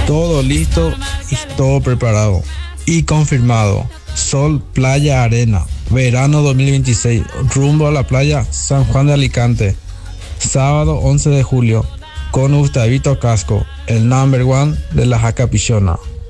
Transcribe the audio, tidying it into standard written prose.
Todo listo y todo preparado. Y confirmado. Sol, playa, arena. Verano 2026. Rumbo a la playa San Juan de Alicante. Sábado 11 de julio. Con Gustavito Casco, el number one de la Jaca Pichona.